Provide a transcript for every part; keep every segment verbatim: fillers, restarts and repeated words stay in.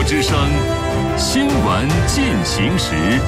之声，新闻进行时。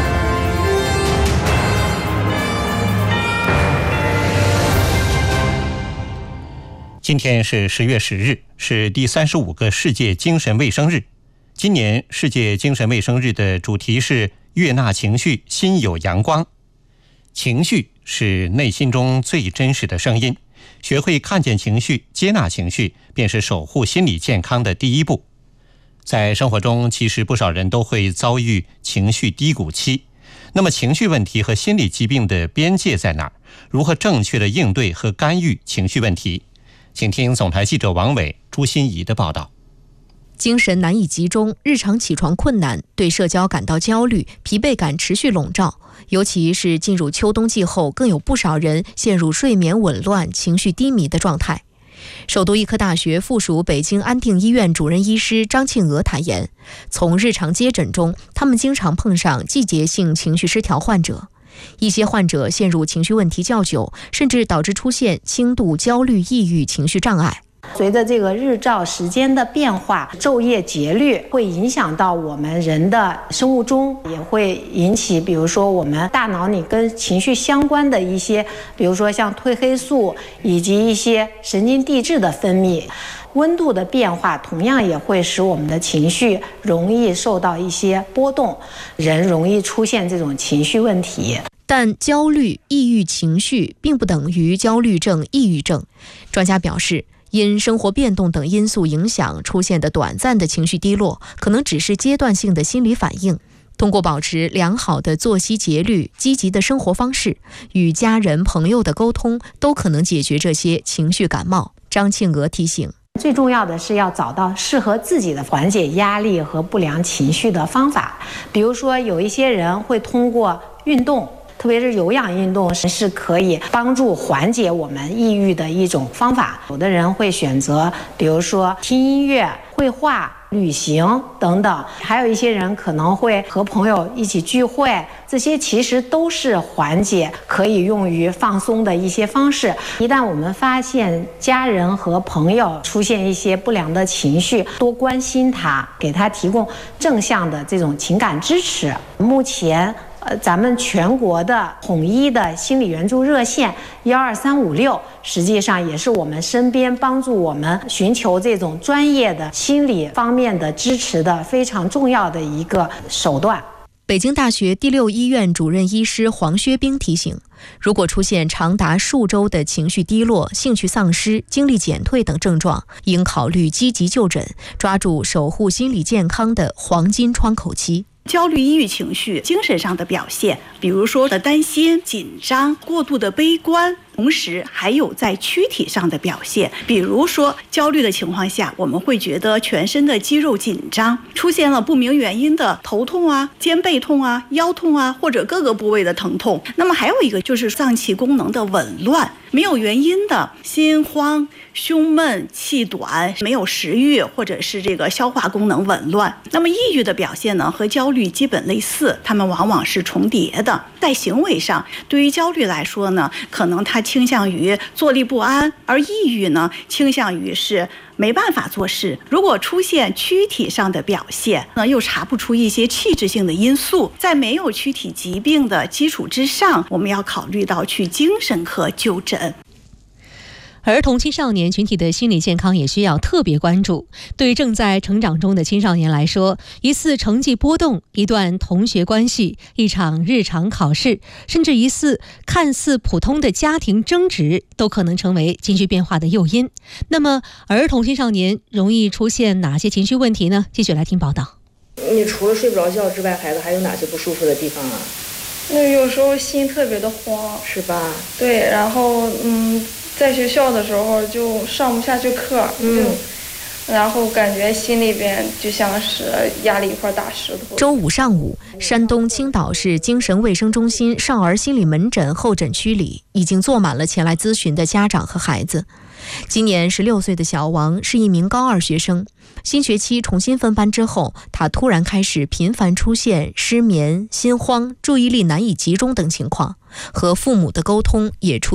今天是十月十日，是第三十五个世界精神卫生日。今年世界精神卫生日的主题是悦纳情绪，心有阳光。情绪是内心中最真实的声音，学会看见情绪，接纳情绪，便是守护心理健康的第一步。在生活中，其实不少人都会遭遇情绪低谷期。那么情绪问题和心理疾病的边界在哪儿？如何正确的应对和干预情绪问题？请听总台记者王伟、朱欣怡的报道。 精神难以集中，日常起床困难，对社交感到焦虑，疲惫感持续笼罩。尤其是进入秋冬季后，更有不少人陷入睡眠紊乱、情绪低迷的状态。首都医科大学附属北京安定医院主任医师张庆娥坦言，从日常接诊中，他们经常碰上季节性情绪失调患者。一些患者陷入情绪问题较久，甚至导致出现轻度焦虑、抑郁情绪障碍。 随着这个日照时间的变化，昼夜节律会影响到我们人的生物钟，也会引起比如说我们大脑里跟情绪相关的一些，比如说像褪黑素以及一些神经递质的分泌。温度的变化同样也会使我们的情绪容易受到一些波动，人容易出现这种情绪问题。 但焦虑、抑郁情绪并不等于焦虑症、抑郁症。专家表示，因生活变动等因素影响出现的短暂的情绪低落，可能只是阶段性的心理反应。通过保持良好的作息节律、积极的生活方式、与家人朋友的沟通，都可能解决这些情绪感冒。张庆娥提醒， 最重要的是要找到适合自己的缓解压力和不良情绪的方法。比如说，有一些人会通过运动，特别是有氧运动是可以帮助缓解我们抑郁的一种方法。有的人会选择，比如说听音乐、绘画、旅行等等，还有一些人可能会和朋友一起聚会，这些其实都是缓解可以用于放松的一些方式。一旦我们发现家人和朋友出现一些不良的情绪，多关心他，给他提供正向的这种情感支持。目前呃，咱们全国的统一的心理援助热线幺二三五六，实际上也是我们身边帮助我们寻求这种专业的心理方面的支持的非常重要的一个手段。 北京大学第六医院主任医师黄薛冰提醒，如果出现长达数周的情绪低落、兴趣丧失、精力减退等症状，应考虑积极就诊，抓住守护心理健康的黄金窗口期。 焦虑、抑郁情绪精神上的表现，比如说的担心、紧张、过度的悲观，同时还有在躯体上的表现，比如说焦虑的情况下，我们会觉得全身的肌肉紧张，出现了不明原因的头痛啊、肩背痛啊、腰痛啊，或者各个部位的疼痛。那么还有一个就是脏器功能的紊乱，没有原因的心慌、胸闷、气短、没有食欲，或者是这个消化功能紊乱。那么抑郁的表现呢，和焦虑基本类似，它们往往是重叠的。在行为上，对于焦虑来说呢，可能它倾向于坐立不安，而抑郁呢，倾向于是没办法做事。如果出现躯体上的表现呢，又查不出一些器质性的因素，在没有躯体疾病的基础之上，我们要考虑到去精神科就诊。 儿童青少年群体的心理健康也需要特别关注。对正在成长中的青少年来说，一次成绩波动、一段同学关系、一场日常考试，甚至一次看似普通的家庭争执，都可能成为情绪变化的诱因。那么，儿童青少年容易出现哪些情绪问题呢？继续来听报道。 你除了睡不着觉之外，孩子还有哪些不舒服的地方啊？ 那有时候心特别的慌， 是吧？ 对，然后嗯。在学校的时候就上不下去课，嗯，就然后感觉心里边就像是压了一块大石头。 周五上午，山东青岛市精神卫生中心少儿心理门诊候诊区里已经坐满了前来咨询的家长和孩子。今年十六岁的小王是一名高二学生，新学期重新分班之后，他突然开始频繁出现失眠、心慌、注意力难以集中等情况，和父母的沟通也出